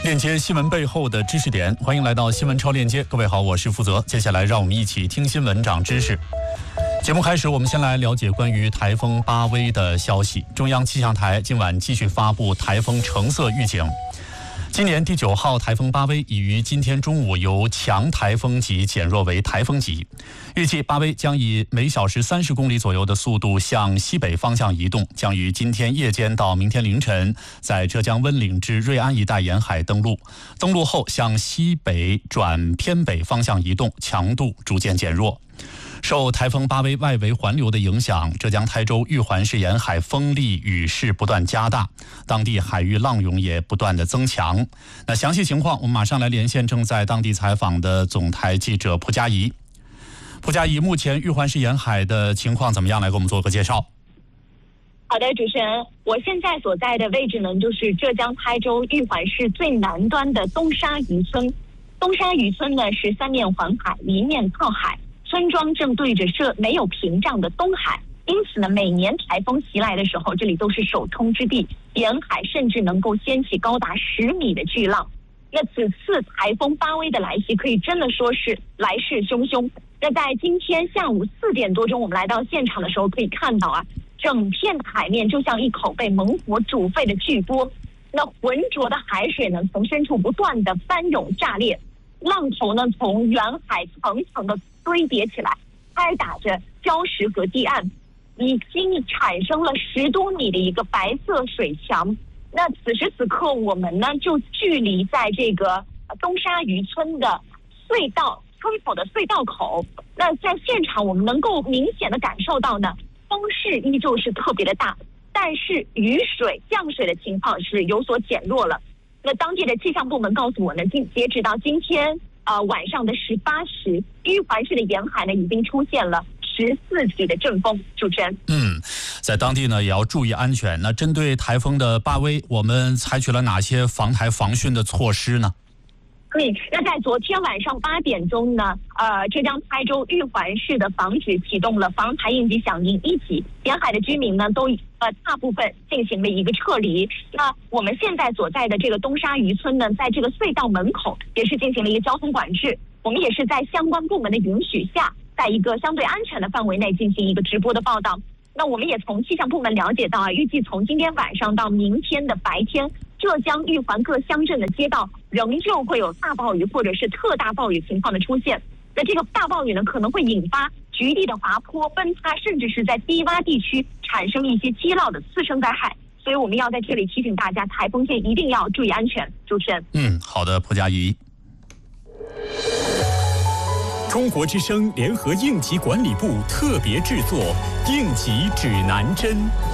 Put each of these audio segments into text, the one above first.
链接新闻背后的知识点，欢迎来到新闻超链接。各位好，我是负责。接下来让我们一起听新闻长知识。节目开始，我们先来了解关于台风巴威的消息。中央气象台今晚继续发布台风橙色预警。今年第9号台风巴威已于今天中午由强台风级减弱为台风级，预计巴威将以每小时30公里左右的速度向西北方向移动，将于今天夜间到明天凌晨在浙江温岭至瑞安一带沿海登陆，登陆后向西北转偏北方向移动，强度逐渐减弱。受台风巴威外围环流的影响，浙江台州玉环市沿海风力雨势不断加大，当地海域浪涌也不断的增强。那详细情况，我们马上来连线正在当地采访的总台记者蒲佳怡。蒲佳怡，目前玉环市沿海的情况怎么样？来给我们做个介绍。 好的，主持人，我现在所在的位置呢，就是浙江台州玉环市最南端的东沙渔村。东沙渔村呢是3面环海，一面靠海。村庄正对着没有屏障的东海，因此呢，每年台风袭来的时候，这里都是首冲之地，沿海甚至能够掀起高达10米的巨浪。那此次台风巴威的来袭，可以真的说是来势汹汹。那在今天下午4点多钟，我们来到现场的时候，可以看到整片海面就像一口被猛火煮沸的巨波，那浑浊的海水呢，从深处不断的翻涌炸裂，浪头呢从远海层层的堆叠起来，拍打着礁石和堤岸，已经产生了10多米的一个白色水墙。那此时此刻，我们呢就距离在这个东沙渔村的村口的隧道口。那在现场，我们能够明显的感受到呢，风势依旧是特别的大，但是降水的情况是有所减弱了。那当地的气象部门告诉我呢，截止到今天晚上的18时，玉环市的沿海呢已经出现了14级的阵风。主持人， 在当地呢也要注意安全。那针对台风的巴威，我们采取了哪些防台防汛的措施呢？ 那在昨天晚上8点钟呢，浙江台州玉环市的防指启动了防台应急响应1级，沿海的居民呢都大部分进行了一个撤离。那我们现在所在的这个东沙渔村呢，在这个隧道门口也是进行了一个交通管制，我们也是在相关部门的允许下，在一个相对安全的范围内进行一个直播的报道。那我们也从气象部门了解到预计从今天晚上到明天的白天，浙江玉环各乡镇的街道仍旧会有大暴雨或者是特大暴雨情况的出现。那这个大暴雨呢，可能会引发局地的滑坡、崩塌，甚至是在低洼地区产生一些激涝的次生灾害。所以我们要在这里提醒大家，台风天一定要注意安全。主持人， 好的，蒲佳怡。 中国之声联合应急管理部特别制作《应急指南针》。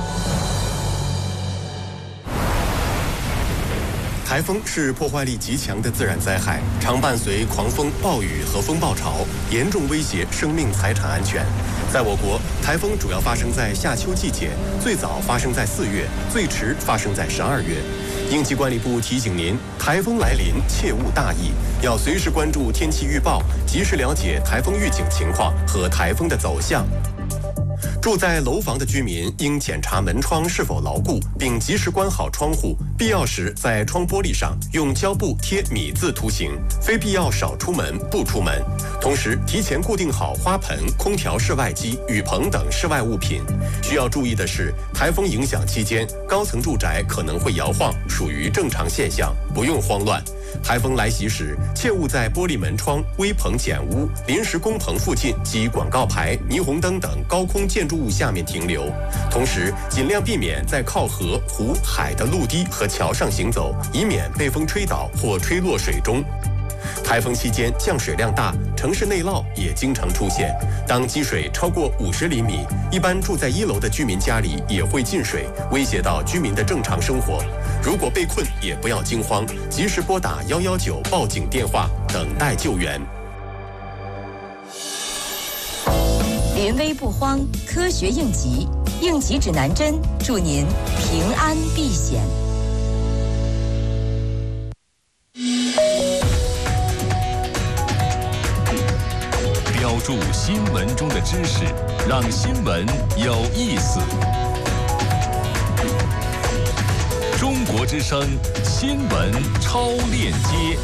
台风是破坏力极强的自然灾害，常伴随狂风、暴雨和风暴潮，严重威胁生命财产安全。在我国，台风主要发生在夏秋季节，最早发生在4月，最迟发生在12月。应急管理部提醒您，台风来临切勿大意，要随时关注天气预报，及时了解台风预警情况和台风的走向。住在楼房的居民应检查门窗是否牢固，并及时关好窗户，必要时在窗玻璃上用胶布贴米字图形，非必要少出门不出门。同时提前固定好花盆、空调室外机、雨棚等室外物品。需要注意的是，台风影响期间，高层住宅可能会摇晃，属于正常现象，不用慌乱。台风来袭时，切勿在玻璃门窗、危棚简屋、临时工棚附近及广告牌、霓虹灯等高空建筑物下面停留。同时，尽量避免在靠河、湖、海的陆堤和桥上行走，以免被风吹倒或吹落水中。台风期间降水量大，城市内涝也经常出现。当积水超过50厘米，一般住在1楼的居民家里也会进水，威胁到居民的正常生活。如果被困，也不要惊慌，及时拨打119报警电话，等待救援。 临危不慌，科学应急，应急指南针，祝您平安避险。 标注新闻中的知识，让新闻有意思。中国国之声新闻超链接。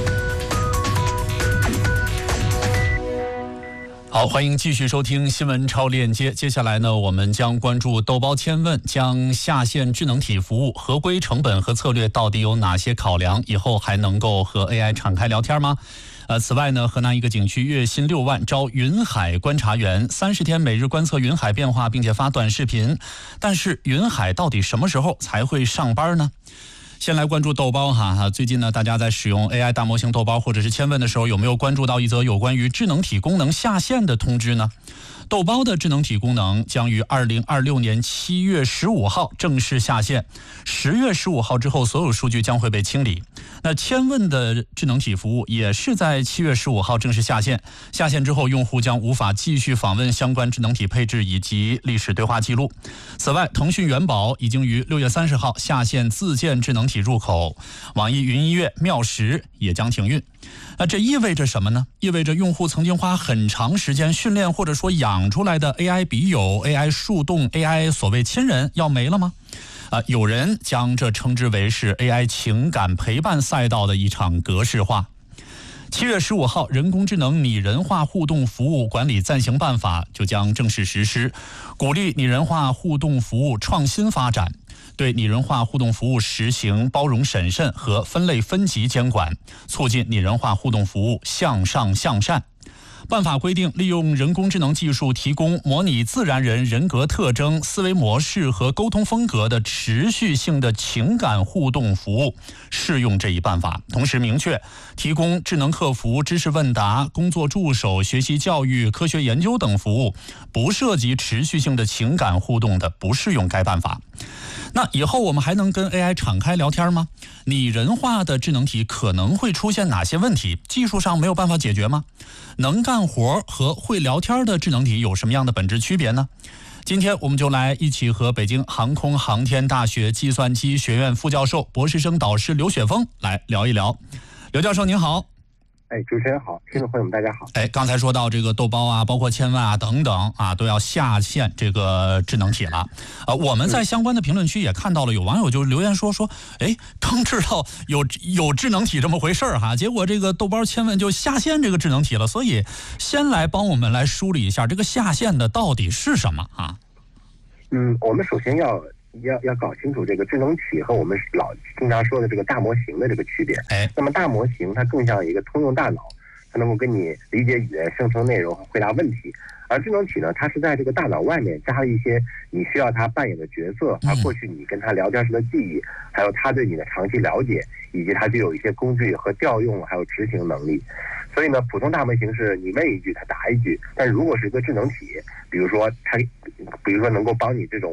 好，欢迎继续收听新闻超链接。接下来呢，我们将关注豆包千问将下线智能体服务合规成本和策略到底有哪些考量？以后还能够和 AI 敞开聊天吗？此外呢，河南一个景区月薪6万招云海观察员，30天每日观测云海变化，并且发短视频。但是云海到底什么时候才会上班呢？先来关注豆包哈，最近呢，大家在使用 AI 大模型豆包或者是千问的时候，有没有关注到一则有关于智能体功能下线的通知呢？豆包的智能体功能将于2026年7月15号正式下线，10月15号之后，所有数据将会被清理。那千问的智能体服务也是在7月15号正式下线，下线之后，用户将无法继续访问相关智能体配置以及历史对话记录。此外，腾讯元宝已经于6月30号下线自建智能体入口，网易云音乐、妙识也将停运。那这意味着什么呢？意味着用户曾经花很长时间训练或者说养出来的 AI 笔友、AI 树洞、AI 所谓亲人要没了吗？有人将这称之为是 AI 情感陪伴赛道的一场格式化。7月15号，人工智能拟人化互动服务管理暂行办法就将正式实施，鼓励拟人化互动服务创新发展，对拟人化互动服务实行包容审慎和分类分级监管，促进拟人化互动服务向上向善。办法规定，利用人工智能技术提供模拟自然人人格特征、思维模式和沟通风格的持续性的情感互动服务适用这一办法。同时明确，提供智能客服、知识问答、工作助手、学习教育、科学研究等服务不涉及持续性的情感互动的，不适用该办法。那以后我们还能跟 AI 敞开聊天吗？拟人化的智能体可能会出现哪些问题？技术上没有办法解决吗？能干活和会聊天的智能体有什么样的本质区别呢？今天我们就来一起和北京航空航天大学计算机学院副教授、博士生导师刘雪峰来聊一聊。刘教授您好。 主持人好，听众朋友们大家好。 刚才说到这个豆包啊，包括千问啊等等啊，都要下线这个智能体了。我们在相关的评论区也看到了，有网友就留言说，刚知道有智能体这么回事儿哈，结果这个豆包千问就下线这个智能体了。所以先来帮我们来梳理一下这个下线的到底是什么啊？ 我们首先要搞清楚这个智能体和我们经常说的这个大模型的这个区别。那么大模型它更像一个通用大脑，它能够跟你理解语言、生成内容和回答问题。而智能体呢，它是在这个大脑外面加了一些你需要它扮演的角色，它过去你跟它聊天时的记忆，还有它对你的长期了解，以及它具有一些工具和调用还有执行能力。所以呢，普通大模型是你问一句它答一句，但如果是一个智能体，比如说能够帮你这种